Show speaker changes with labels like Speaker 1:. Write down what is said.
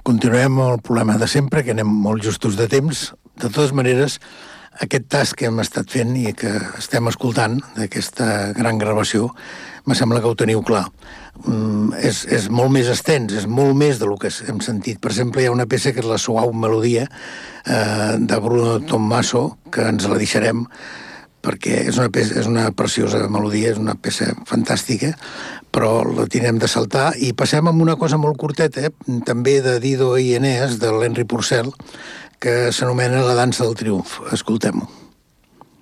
Speaker 1: continuem amb el problema de sempre, que anem molt justos de temps. De totes maneres, aquest tast que hem estat fent i que estem escoltant d'aquesta gran gravació, me sembla que ho teniu clar. És molt més extens, és molt més del que hem sentit. Per exemple, hi ha una peça que és la Suau Melodia de Bruno Tommaso, que ens la deixarem perquè és una preciosa melodia, és una peça fantàstica, però la tindrem de saltar i passem amb una cosa molt curteta, també de Dido i Eneas, de l'Henry Purcell, que s'anomena La dansa del triomf. Escoltem-ho.